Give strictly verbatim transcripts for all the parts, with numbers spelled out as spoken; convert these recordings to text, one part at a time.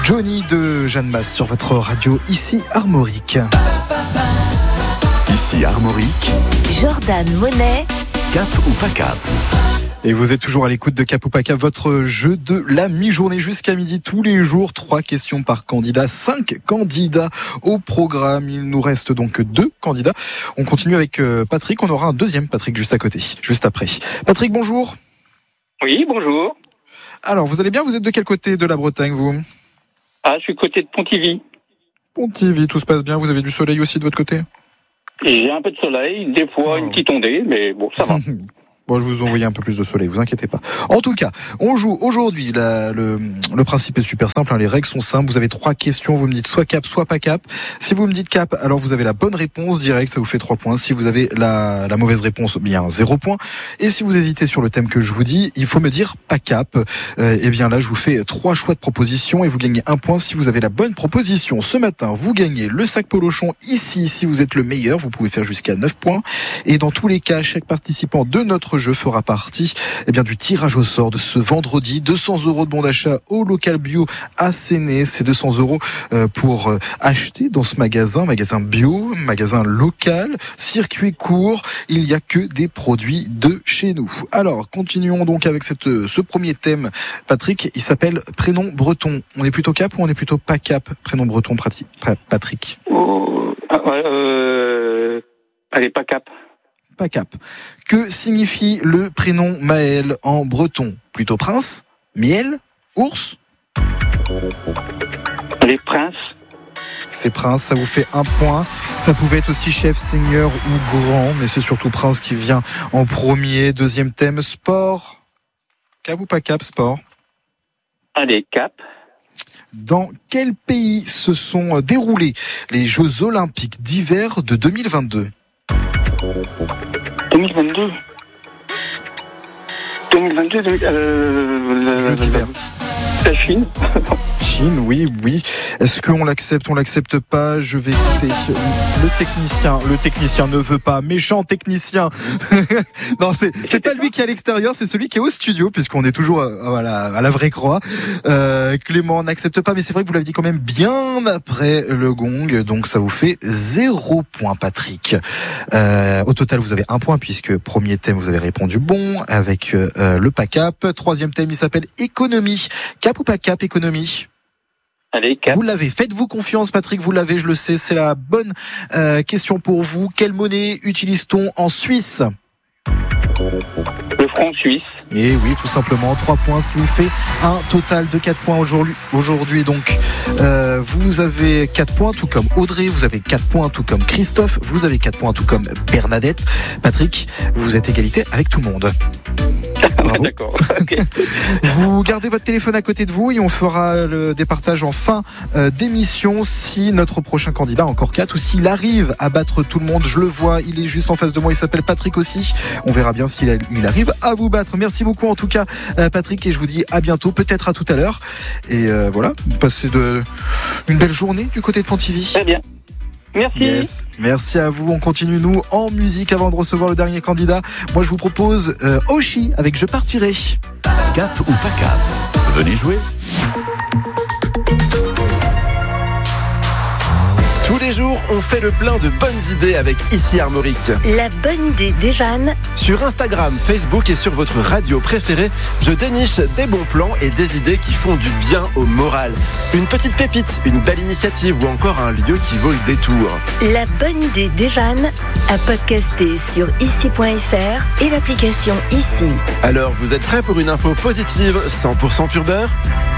Johnny de Jeanne Masse sur votre radio, ici Armorique. Ici Armorique. Jordan Monet. Cap ou pas cap? Et vous êtes toujours à l'écoute de Cap ou pas cap, votre jeu de la mi-journée jusqu'à midi tous les jours. Trois questions par candidat, cinq candidats au programme. Il nous reste donc deux candidats. On continue avec Patrick. On aura un deuxième Patrick juste à côté, juste après. Patrick, bonjour. Oui, bonjour. Alors, vous allez bien? Vous êtes de quel côté de la Bretagne, vous? Ah, je suis côté de Pontivy. Pontivy, tout se passe bien. Vous avez du soleil aussi de votre côté? J'ai un peu de soleil, des fois oh. une petite ondée, mais bon, ça va. Bon, je vous envoie un peu plus de soleil, vous inquiétez pas. En tout cas, on joue aujourd'hui. La, le, le principe est super simple, hein, les règles sont simples. Vous avez trois questions, vous me dites soit cap, soit pas cap. Si vous me dites cap, alors vous avez la bonne réponse direct, ça vous fait trois points. Si vous avez la, la mauvaise réponse, bien zéro point. Et si vous hésitez sur le thème que je vous dis, il faut me dire pas cap. Euh, et bien là, je vous fais trois choix de propositions et vous gagnez un point si vous avez la bonne proposition. Ce matin, vous gagnez le sac Polochon ici. Si vous êtes le meilleur, vous pouvez faire jusqu'à neuf points. Et dans tous les cas, chaque participant de notre jeu fera partie eh bien, du tirage au sort de ce vendredi. deux cents euros de bon d'achat au local bio à Séné. C'est deux cents euros pour acheter dans ce magasin, magasin bio, magasin local, circuit court. Il n'y a que des produits de chez nous. Alors, continuons donc avec cette, ce premier thème. Patrick, il s'appelle prénom breton. On est plutôt cap ou on est plutôt pas cap? Prénom breton, Patrick. Oh, euh, allez, pas cap. Pas cap. Que signifie le prénom Maël en breton? Plutôt prince, miel, ours? Les princes. C'est prince, ça vous fait un point. Ça pouvait être aussi chef, seigneur ou grand, mais c'est surtout prince qui vient en premier. Deuxième thème, sport. Cap ou pas cap, sport? Allez, cap. Dans quel pays se sont déroulés les Jeux Olympiques d'hiver de deux mille vingt-deux? deux mille vingt-deux deux mille vingt-deux euh, Jeux d'hiver. La Chine. Chine, oui, oui. Est-ce qu'on l'accepte, on l'accepte pas? Je vais écouter le technicien. Le technicien ne veut pas. Méchant technicien. Non, c'est, c'est pas lui qui est à l'extérieur, c'est celui qui est au studio, puisqu'on est toujours à, voilà, à la vraie croix. Euh, Clément n'accepte pas, mais c'est vrai que vous l'avez dit quand même bien après le gong, donc ça vous fait zéro point, Patrick. Euh, au total, vous avez un point, puisque premier thème, vous avez répondu bon, avec euh, le pas cap. Troisième thème, il s'appelle économie. Cap ou pas cap, économie? Allez, cap. Vous l'avez. Faites-vous confiance, Patrick, vous l'avez, je le sais. C'est la bonne euh, question pour vous. Quelle monnaie utilise-t-on en Suisse? Le franc suisse. Et oui, tout simplement, trois points, ce qui vous fait un total de quatre points aujourd'hui. Aujourd'hui, donc, euh, vous avez quatre points, tout comme Audrey, vous avez quatre points, tout comme Christophe, vous avez quatre points, tout comme Bernadette. Patrick, vous êtes égalité avec tout le monde. Bravo. D'accord. Okay. Vous gardez votre téléphone à côté de vous et on fera le départage en fin euh, d'émission si notre prochain candidat a encore quatre ou s'il arrive à battre tout le monde. Je le vois, il est juste en face de moi, il s'appelle Patrick aussi. On verra bien s'il il arrive à vous battre. Merci beaucoup en tout cas euh, Patrick, et je vous dis à bientôt, peut-être à tout à l'heure. Et euh, voilà, passez de, une belle journée du côté de Pontivy. Très bien. Merci. Yes. Merci à vous. On continue, nous, en musique avant de recevoir le dernier candidat. Moi, je vous propose euh, Oshi avec Je partirai. Cap ou pas cap? Venez jouer. Tous les jours, on fait le plein de bonnes idées avec Ici Armorique. La bonne idée d'Evan. Sur Instagram, Facebook et sur votre radio préférée, je déniche des bons plans et des idées qui font du bien au moral. Une petite pépite, une belle initiative ou encore un lieu qui vaut le détour. La bonne idée d'Evan à podcaster sur ici point f r et l'application Ici. Alors, vous êtes prêts pour une info positive cent pour cent pur beurre?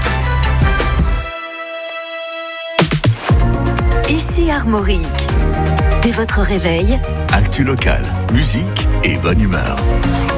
Ici Armorique. Dès votre réveil, Actu local, musique et bonne humeur.